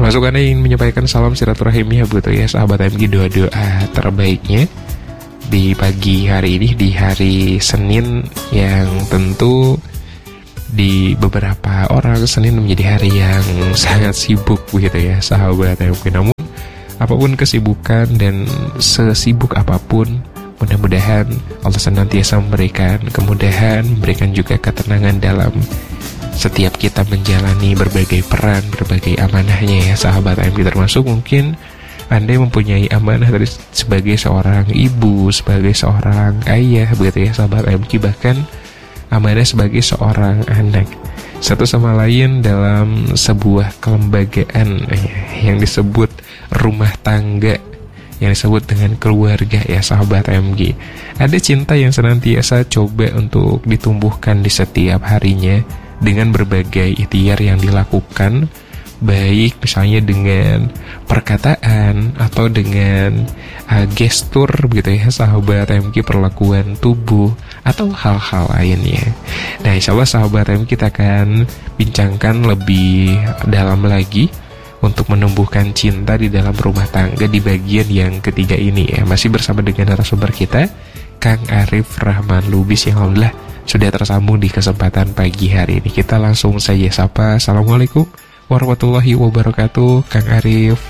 Termasuk Anda ingin menyampaikan salam silaturahim ya begitu ya sahabat MG, doa-doa terbaiknya di pagi hari ini, di hari Senin yang tentu di beberapa orang Senin menjadi hari yang sangat sibuk begitu ya sahabat MG. Namun apapun kesibukan dan sesibuk apapun, mudah-mudahan Allah senantiasa memberikan kemudahan, memberikan juga ketenangan dalam setiap kita menjalani berbagai peran, berbagai amanahnya ya sahabat MG. Termasuk mungkin Anda mempunyai amanah dari sebagai seorang ibu, sebagai seorang ayah begitu ya sahabat MG, bahkan amanah sebagai seorang anak. Satu sama lain dalam sebuah kelembagaan yang disebut rumah tangga, yang disebut dengan keluarga ya sahabat MG. Ada cinta yang senantiasa coba untuk ditumbuhkan di setiap harinya dengan berbagai ikhtiar yang dilakukan, baik misalnya dengan perkataan atau dengan gestur begitu ya sahabat MG, perlakuan tubuh atau hal-hal lainnya. Nah insyaallah sahabat MG kita akan bincangkan lebih dalam lagi untuk menumbuhkan cinta di dalam rumah tangga di bagian yang ketiga ini ya. Masih bersama dengan narasumber kita Kang Arif Rahman Lubis yang alhamdulillah sudah tersambung di kesempatan pagi hari ini. Kita langsung saja sapa. Assalamualaikum warahmatullahi wabarakatuh Kang Arif.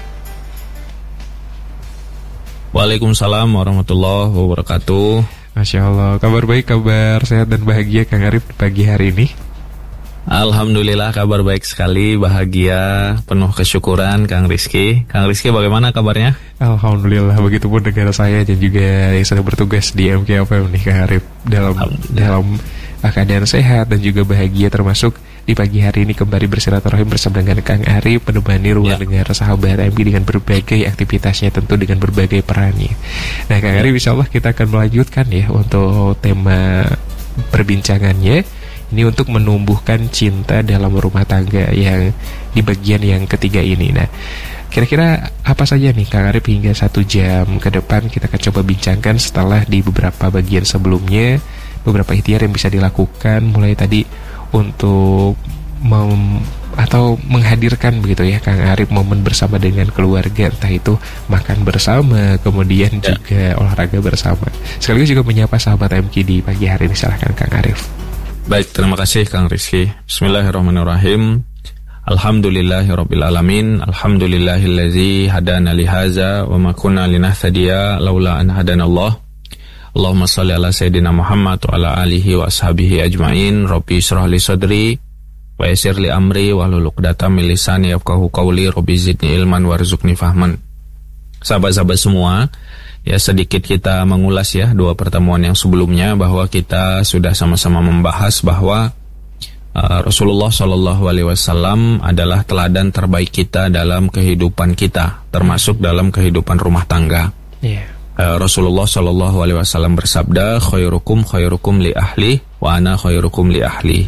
Waalaikumsalam warahmatullahi wabarakatuh. Masya Allah, kabar baik, kabar sehat dan bahagia Kang Arif pagi hari ini. Alhamdulillah kabar baik sekali, bahagia, penuh kesyukuran Kang Rizky. Kang Rizky bagaimana kabarnya? Alhamdulillah, begitupun dengan saya dan juga yang sedang bertugas di MKFM nih Kang Arif, dalam keadaan sehat dan juga bahagia, termasuk di pagi hari ini kembali bersilaturahim bersama dengan Kang Arif, menemani ruang dengar sahabat MG dengan berbagai aktivitasnya, tentu dengan berbagai perannya. Nah Kang Arif, insyaallah kita akan melanjutkan ya untuk tema perbincangannya. Ini untuk menumbuhkan cinta dalam rumah tangga yang di bagian yang ketiga ini. Nah, kira-kira apa saja nih Kang Arif hingga 1 jam ke depan kita akan coba bincangkan setelah di beberapa bagian sebelumnya, beberapa ikhtiar yang bisa dilakukan, mulai tadi untuk menghadirkan begitu ya Kang Arif momen bersama dengan keluarga, entah itu makan bersama, kemudian juga olahraga bersama. Sekaligus juga menyapa sahabat MG di pagi hari ini. Silahkan Kang Arif. Baik, terima kasih Kang Rizky. Bismillahirrahmanirrahim. Alhamdulillahirrabbilalamin. Alhamdulillahillazi hadana lihaza wa ma kunna linahtadiya laula an hadanallah. Allahumma salli ala Sayyidina Muhammad wa ala alihi wa ashabihi ajma'in. Rabbi syrah li sadri wa yassir li amri wahlul 'uqdatam min lisani yafqahu qawli. Rabbi zidni ilman warzuqni fahman. Sahabat-sahabat semua, ya sedikit kita mengulas ya 2 pertemuan yang sebelumnya, bahwa kita sudah sama-sama membahas bahwa Rasulullah SAW adalah teladan terbaik kita dalam kehidupan kita, termasuk dalam kehidupan rumah tangga. Rasulullah SAW bersabda, khairukum khairukum li ahli wa ana khairukum li ahli.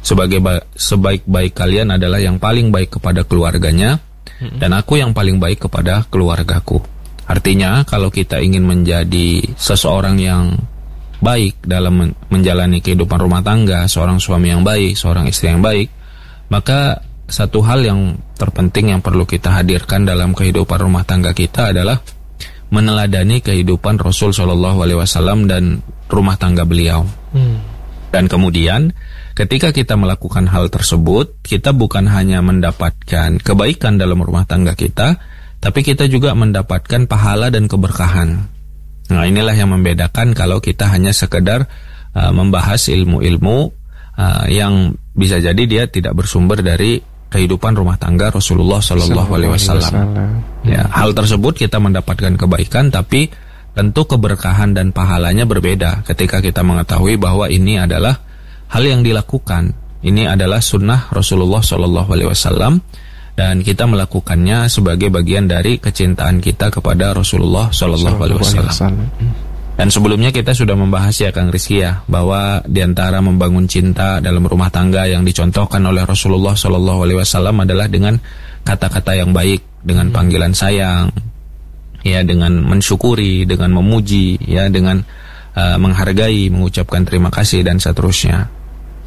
Sebaik-baik kalian adalah yang paling baik kepada keluarganya, dan aku yang paling baik kepada keluargaku. Artinya kalau kita ingin menjadi seseorang yang baik dalam menjalani kehidupan rumah tangga, seorang suami yang baik, seorang istri yang baik, maka satu hal yang terpenting yang perlu kita hadirkan dalam kehidupan rumah tangga kita adalah meneladani kehidupan Rasul SAW dan rumah tangga beliau. Dan kemudian ketika kita melakukan hal tersebut, kita bukan hanya mendapatkan kebaikan dalam rumah tangga kita, tapi kita juga mendapatkan pahala dan keberkahan. Nah inilah yang membedakan kalau kita hanya sekedar membahas ilmu-ilmu yang bisa jadi dia tidak bersumber dari kehidupan rumah tangga Rasulullah SAW. Ya, hal tersebut kita mendapatkan kebaikan, tapi tentu keberkahan dan pahalanya berbeda ketika kita mengetahui bahwa ini adalah hal yang dilakukan. Ini adalah sunnah Rasulullah SAW. Dan kita melakukannya sebagai bagian dari kecintaan kita kepada Rasulullah SAW. Dan sebelumnya kita sudah membahas ya Kang Rizky ya, bahwa diantara membangun cinta dalam rumah tangga yang dicontohkan oleh Rasulullah SAW adalah dengan kata-kata yang baik, dengan panggilan sayang, ya, dengan mensyukuri, dengan memuji, ya, dengan menghargai, mengucapkan terima kasih dan seterusnya.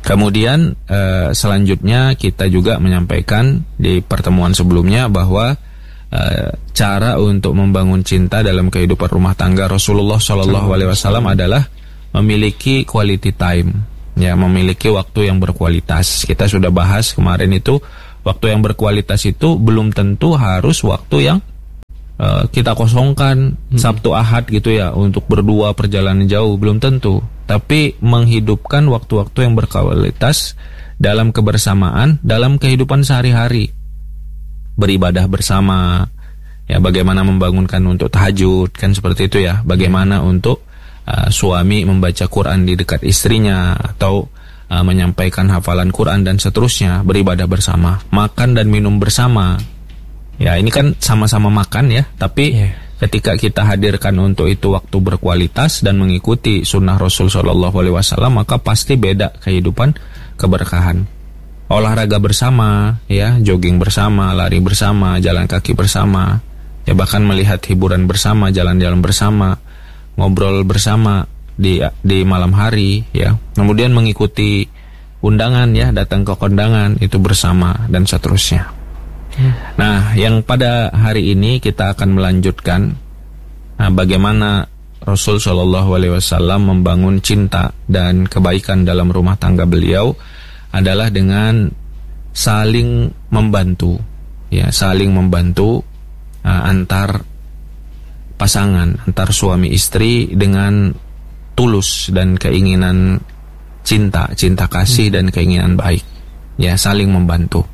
Kemudian selanjutnya kita juga menyampaikan di pertemuan sebelumnya bahwa cara untuk membangun cinta dalam kehidupan rumah tangga Rasulullah SAW adalah memiliki quality time, ya, memiliki waktu yang berkualitas. Kita sudah bahas kemarin itu, waktu yang berkualitas itu belum tentu harus waktu yang kita kosongkan Sabtu Ahad gitu ya untuk berdua perjalanan jauh, belum tentu. Tapi menghidupkan waktu-waktu yang berkualitas dalam kebersamaan, dalam kehidupan sehari-hari, beribadah bersama, ya, bagaimana membangunkan untuk tahajud, kan seperti itu ya, bagaimana untuk suami membaca Quran di dekat istrinya, atau menyampaikan hafalan Quran dan seterusnya, beribadah bersama, makan dan minum bersama. Ya, ini kan sama-sama makan ya, tapi ketika kita hadirkan untuk itu waktu berkualitas dan mengikuti sunnah Rasul SAW, maka pasti beda kehidupan keberkahan. Olahraga bersama, ya, jogging bersama, lari bersama, jalan kaki bersama, ya, bahkan melihat hiburan bersama, jalan-jalan bersama, ngobrol bersama di malam hari, ya. Kemudian mengikuti undangan, ya, datang ke kondangan itu bersama dan seterusnya. Nah, yang pada hari ini kita akan melanjutkan bagaimana Rasul SAW membangun cinta dan kebaikan dalam rumah tangga beliau adalah dengan saling membantu, ya, saling membantu antar pasangan, antar suami istri dengan tulus dan keinginan cinta kasih dan keinginan baik, ya, saling membantu.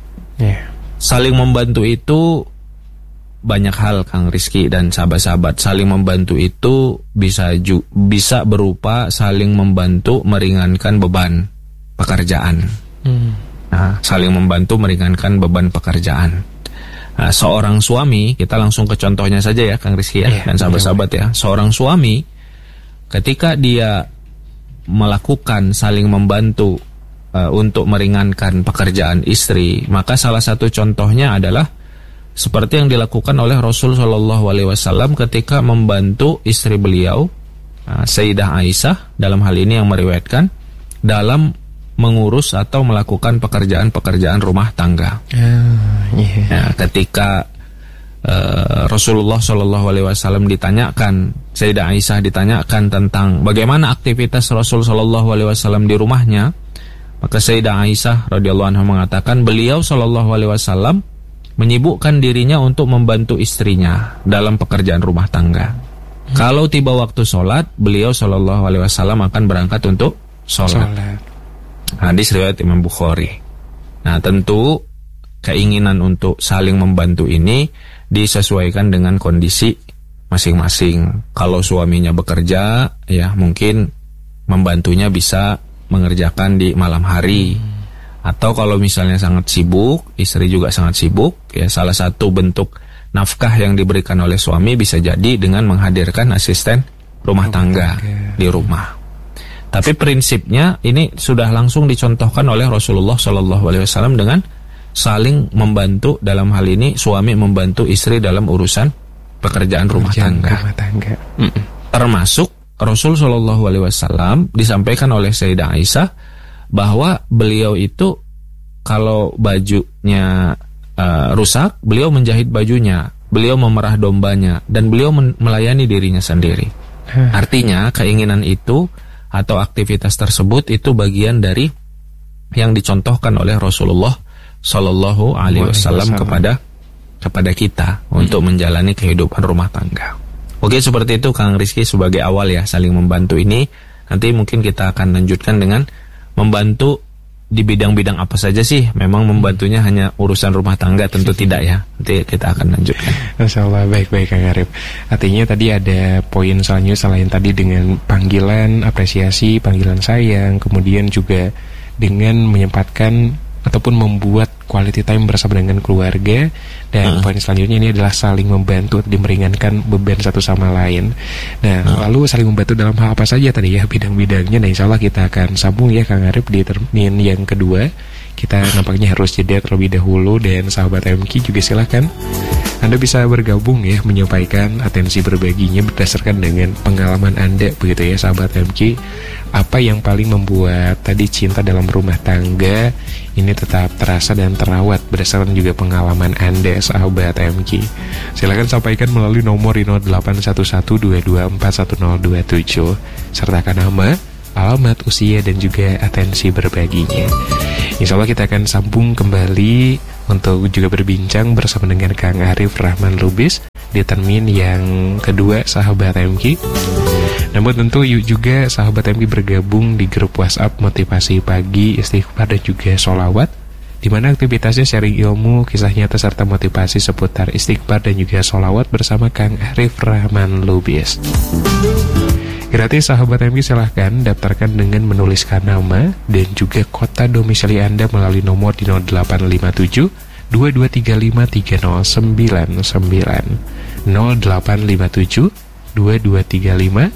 Saling membantu itu banyak hal, Kang Rizky dan sahabat-sahabat. Saling membantu itu bisa berupa saling membantu meringankan beban pekerjaan. Nah, saling membantu meringankan beban pekerjaan. Nah, seorang suami, kita langsung ke contohnya saja ya, Kang Rizky ya, dan sahabat-sahabat ya. Seorang suami ketika dia melakukan saling membantu untuk meringankan pekerjaan istri, maka salah satu contohnya adalah seperti yang dilakukan oleh Rasul SAW ketika membantu istri beliau, Sayyidah Aisyah dalam hal ini yang meriwayatkan, dalam mengurus atau melakukan pekerjaan-pekerjaan rumah tangga. Nah, ketika Rasulullah SAW ditanyakan, Sayyidah Aisyah ditanyakan tentang bagaimana aktivitas Rasul SAW di rumahnya, maka Sayyidah Aisyah radhiyallahu anha mengatakan beliau SAW menyibukkan dirinya untuk membantu istrinya dalam pekerjaan rumah tangga. Kalau tiba waktu sholat, beliau SAW akan berangkat untuk sholat. Hadis riwayat Imam Bukhari. Nah, tentu keinginan untuk saling membantu ini disesuaikan dengan kondisi masing-masing. Kalau suaminya bekerja, ya mungkin membantunya bisa mengerjakan di malam hari. Atau kalau misalnya sangat sibuk, istri juga sangat sibuk, ya salah satu bentuk nafkah yang diberikan oleh suami bisa jadi dengan menghadirkan asisten rumah tangga di rumah. Tapi prinsipnya ini sudah langsung dicontohkan oleh Rasulullah SAW dengan saling membantu, dalam hal ini suami membantu istri dalam urusan pekerjaan rumah tangga. Termasuk Rasul SAW disampaikan oleh Sayyidah Aisyah bahwa beliau itu kalau bajunya rusak, beliau menjahit bajunya, beliau memerah dombanya, dan beliau melayani dirinya sendiri. Artinya keinginan itu atau aktivitas tersebut itu bagian dari yang dicontohkan oleh Rasulullah SAW kepada kita untuk menjalani kehidupan rumah tangga. Oke, seperti itu Kang Rizky sebagai awal ya, saling membantu ini. Nanti mungkin kita akan lanjutkan dengan membantu di bidang-bidang apa saja sih. Memang membantunya hanya urusan rumah tangga, tentu tidak ya. Nanti kita akan lanjutkan. Masya Allah, baik-baik Kang Arif. Artinya tadi ada poin selanjutnya selain tadi dengan panggilan apresiasi, panggilan sayang, kemudian juga dengan menyempatkan ataupun membuat quality time bersama dengan keluarga. Dan poin selanjutnya ini adalah saling membantu atau meringankan beban satu sama lain. Nah, lalu saling membantu dalam hal apa saja tadi ya bidang-bidangnya. Nah, insya Allah kita akan sambung ya Kang Arif di termin yang kedua. Kita nampaknya harus jeda terlebih dahulu. Dan sahabat MQ juga silakan Anda bisa bergabung ya, menyampaikan atensi berbaginya berdasarkan dengan pengalaman Anda begitu ya sahabat MG. Apa yang paling membuat tadi cinta dalam rumah tangga ini tetap terasa dan terawat berdasarkan juga pengalaman Anda sahabat MG. Silakan sampaikan melalui nomor 081122411027. Sertakan nama, alamat, usia, dan juga atensi berbaginya. Insya Allah kita akan sambung kembali untuk juga berbincang bersama dengan Kang Arif Rahman Lubis di termin yang kedua sahabat MG. Namun tentu yuk juga sahabat MG bergabung di grup WhatsApp Motivasi Pagi, Istighfar dan juga Sholawat, di mana aktivitasnya sharing ilmu, kisah nyata serta motivasi seputar istighfar dan juga sholawat bersama Kang Arif Rahman Lubis. Gratis sahabat MG, silahkan daftarkan dengan menuliskan nama dan juga kota domisili Anda melalui nomor di 0857 2235 3099 0857 2235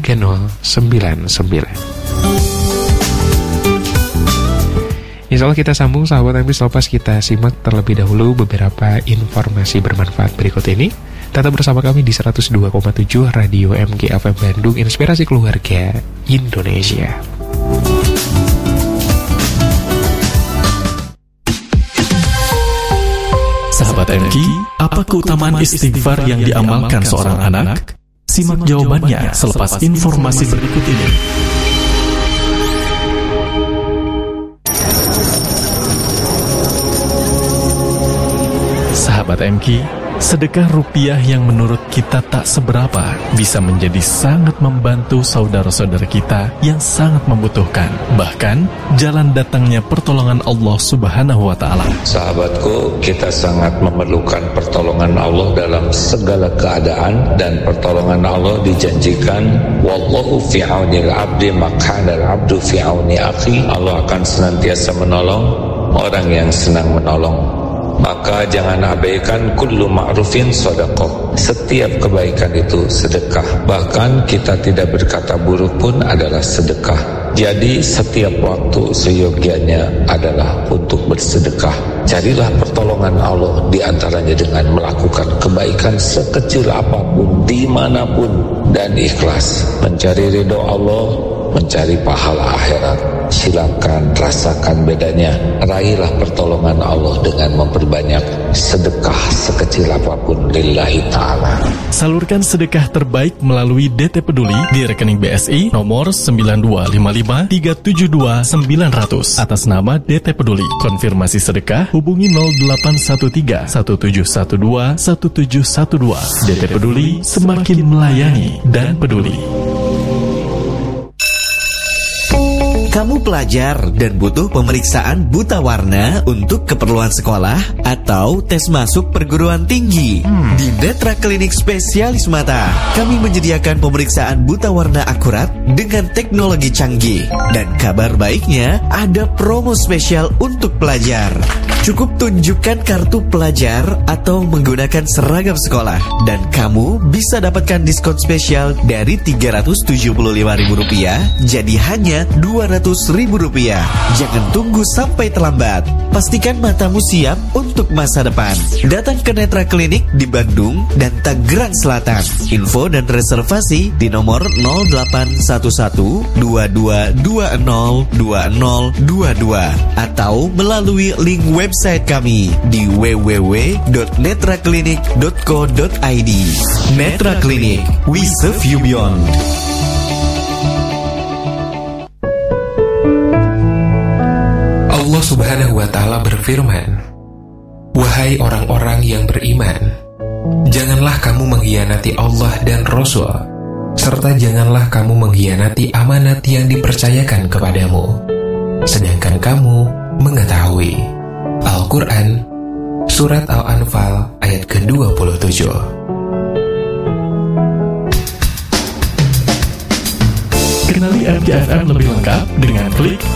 3099. Insya Allah kita sambung sahabat MG selepas kita simak terlebih dahulu beberapa informasi bermanfaat berikut ini. Tetap bersama kami di 102,7 Radio MG FM Bandung, Inspirasi Keluarga Indonesia. Sahabat MG, apa keutamaan istighfar yang diamalkan seorang anak? Simak jawabannya selepas informasi berikut ini. Sahabat MG, sedekah rupiah yang menurut kita tak seberapa bisa menjadi sangat membantu saudara-saudara kita yang sangat membutuhkan. Bahkan, jalan datangnya pertolongan Allah Subhanahu wa Ta'ala. Sahabatku, kita sangat memerlukan pertolongan Allah dalam segala keadaan, dan pertolongan Allah dijanjikan, wallahu fi aunil abdi maq'anal abdu fi auni akhi. Allah akan senantiasa menolong orang yang senang menolong. Maka jangan abaikan kullu ma'rufin sedekah. Setiap kebaikan itu sedekah. Bahkan kita tidak berkata buruk pun adalah sedekah. Jadi setiap waktu seyogianya adalah untuk bersedekah. Carilah pertolongan Allah di antaranya dengan melakukan kebaikan sekecil apapun, dimanapun, dan ikhlas. Mencari ridho Allah, mencari pahala akhirat. Silakan rasakan bedanya. Raihlah pertolongan Allah dengan memperbanyak sedekah sekecil apapun lillahi ta'ala. Salurkan sedekah terbaik melalui DT Peduli di rekening BSI nomor 9255372900 atas nama DT Peduli. Konfirmasi sedekah hubungi 0813 1712 1712. DT Peduli, semakin melayani dan peduli. Kamu pelajar dan butuh pemeriksaan buta warna untuk keperluan sekolah atau tes masuk perguruan tinggi? Di Netra Klinik Spesialis Mata, kami menyediakan pemeriksaan buta warna akurat dengan teknologi canggih. Dan kabar baiknya, ada promo spesial untuk pelajar. Cukup tunjukkan kartu pelajar atau menggunakan seragam sekolah, dan kamu bisa dapatkan diskon spesial dari Rp375.000 jadi hanya Rp200.000. Jangan tunggu sampai terlambat. Pastikan matamu siap untuk masa depan. Datang ke Netra Klinik di Bandung dan Tangerang Selatan. Info dan reservasi di nomor 0811-2220-2022 atau melalui link website kami di www.netraklinik.co.id. Netra Klinik, we serve you beyond. Allah Subhanahu wa Ta'ala berfirman, "Wahai orang-orang yang beriman, janganlah kamu mengkhianati Allah dan Rasul, serta janganlah kamu mengkhianati amanat yang dipercayakan kepadamu, sedangkan kamu mengetahui." Al-Quran, Surat Al-Anfal ayat ke-27. Kenali MGFM lebih lengkap dengan klik